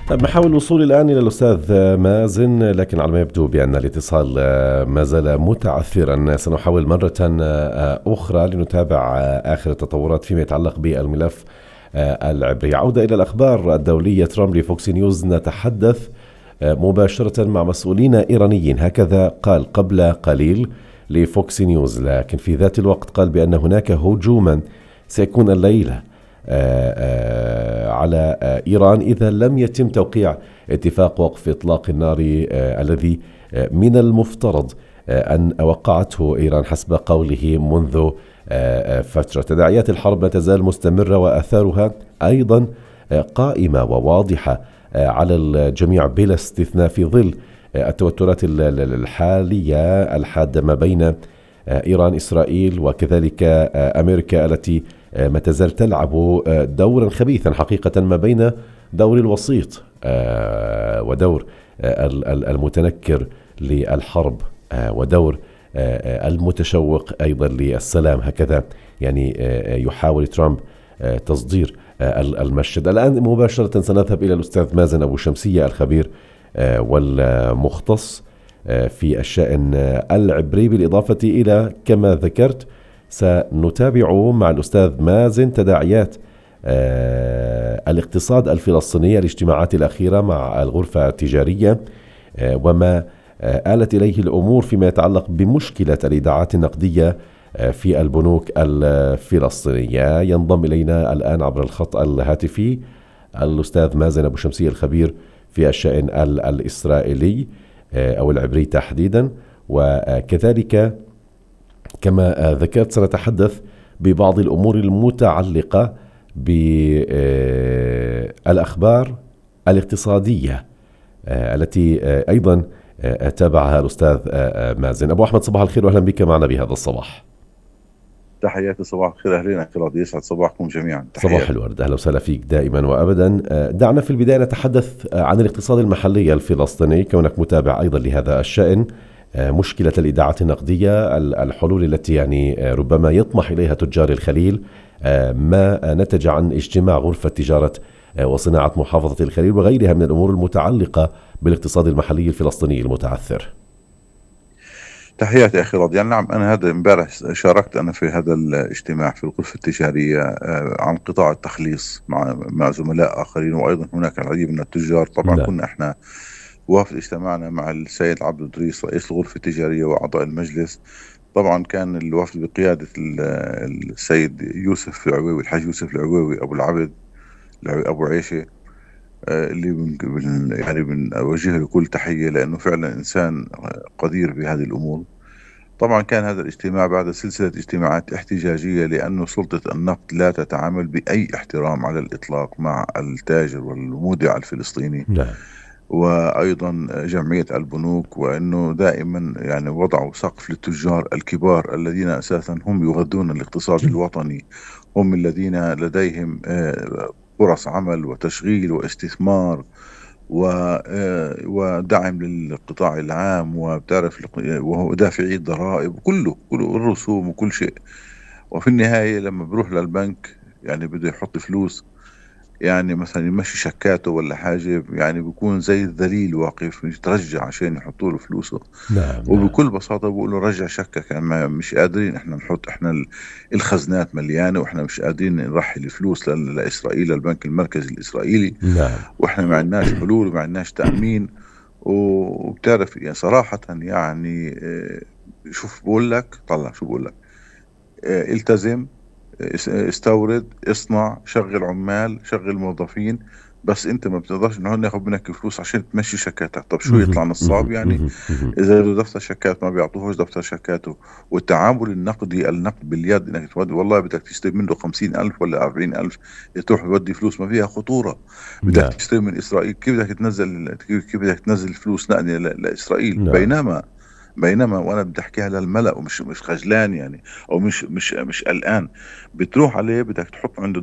طيب، نحاول الوصول الآن إلى الأستاذ مازن، لكن على ما يبدو بأن الاتصال ما زال متعثرا. سنحاول مرة أخرى لنتابع آخر التطورات فيما يتعلق بالملف العبري. عودة إلى الأخبار الدولية. ترامب لفوكس نيوز: نتحدث مباشرة مع مسؤولين إيرانيين، هكذا قال قبل قليل لفوكس نيوز، لكن في ذات الوقت قال بأن هناك هجوما سيكون الليلة على إيران إذا لم يتم توقيع اتفاق وقف إطلاق النار الذي من المفترض أن وقعته إيران حسب قوله منذ فترة. تداعيات الحرب ما تزال مستمرة وآثارها أيضا قائمة وواضحة على الجميع بلا استثناء، في ظل التوترات الحالية الحادة ما بين إيران إسرائيل وكذلك أمريكا، التي ما تزال تلعب دورا خبيثا حقيقة ما بين دور الوسيط ودور المتنكر للحرب ودور المتشوق أيضا للسلام. هكذا يعني يحاول ترامب تصدير المشهد. الآن مباشرة سنذهب إلى الأستاذ مازن أبو شمسية، الخبير والمختص في الشأن العبري، بالإضافة إلى كما ذكرت سنتابع مع الأستاذ مازن تداعيات الاقتصاد الفلسطيني، الاجتماعات الأخيرة مع الغرفة التجارية وما آلت إليه الأمور فيما يتعلق بمشكلة الإيداعات النقدية في البنوك الفلسطينية. ينضم إلينا الآن عبر الخط الهاتفي الأستاذ مازن أبو شمسية، الخبير في الشأن الإسرائيلي أو العبري تحديدا، وكذلك كما ذكرت سنتحدث ببعض الأمور المتعلقة بالأخبار الاقتصادية التي أيضا تابعها الأستاذ مازن. أبو أحمد، صباح الخير وأهلا بك معنا بهذا الصباح. تحياتي، صباح الخير، أهلين أخي راضي، يسعد صباحكم جميعا. صباح الورد، أهلا وسهلا فيك دائما وأبدا. دعنا في البداية نتحدث عن الاقتصاد المحلي الفلسطيني، كونك متابع أيضا لهذا الشأن. مشكلة الإيداعات النقدية، الحلول التي يعني ربما يطمح إليها تجار الخليل، ما نتج عن اجتماع غرفة تجارة وصناعة محافظة الخليل وغيرها من الأمور المتعلقة بالاقتصاد المحلي الفلسطيني المتعثر. تحياتي أخي راضي. نعم، أنا هذا امبارح شاركت أنا في هذا الاجتماع في الغرفة التجارية عن قطاع التخليص مع زملاء آخرين، وأيضا هناك العديد من التجار. طبعا لا. كنا إحنا وافد اجتماعنا مع السيد عبد الدريس رئيس الغرفة التجارية وأعضاء المجلس. طبعا كان الوفد بقيادة السيد يوسف العويوي، الحاج يوسف العويوي أبو العبد أبو عيشة، اللي يعني بنوجه له كل تحية، لأنه فعلا إنسان قدير بهذه الأمور. طبعا كان هذا الاجتماع بعد سلسلة اجتماعات احتجاجية، لأنه سلطة النفط لا تتعامل بأي احترام على الإطلاق مع التاجر والمودع الفلسطيني. لا. وأيضا جمعية البنوك، وأنه دائما يعني وضعوا سقف للتجار الكبار الذين أساسا هم يغذون الاقتصاد الوطني، هم الذين لديهم فرص عمل وتشغيل واستثمار ودعم للقطاع العام، وبتعرف وهو دافعي الضرائب كل الرسوم وكل شيء. وفي النهاية لما بروح للبنك يعني بده يحط فلوس، يعني مثلا يمشي شكاته ولا حاجة، يعني بيكون زي الذليل واقف يترجع عشان يحطوا له فلوسه. نعم. وبكل بساطة بقول له رجع شكك، يعني مش قادرين احنا نحط، احنا الخزنات مليانة واحنا مش قادرين نرحل الفلوس لإسرائيل، للبنك المركزي الإسرائيلي، نعم. واحنا ما عندناش حلول وما عندناش تأمين. وبتعرف يعني صراحة يعني شوف بقول لك، طلع شو بقول لك، التزم، استورد، اصنع، شغل عمال، شغل موظفين، بس انت ما بتقدرش ان هو ناخد منك فلوس عشان تمشي شكاتك. طب شو يطلع نصاب يعني؟ اذا بده دفتر شكات ما بيعطوهوش دفتر شكاته. والتعامل النقدي، النقد باليد، انك تودي والله بدك تشتري منه 50,000 ولا 40,000 تروح تودي فلوس ما فيها خطورة. بدك نعم. تشتري من اسرائيل، كيف بدك تنزل فلوس نقدية لاسرائيل؟ نعم. بينما وانا بدي احكيها للملأ، ومش خجلان يعني، او مش قلقان. بتروح عليه بدك تحط عنده